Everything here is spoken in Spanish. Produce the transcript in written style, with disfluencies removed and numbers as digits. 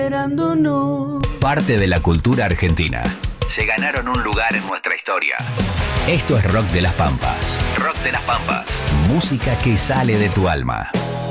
Parte de la cultura argentina. Se ganaron un lugar en nuestra historia. Esto es Rock de las Pampas. Rock de las Pampas. Música que sale de tu alma.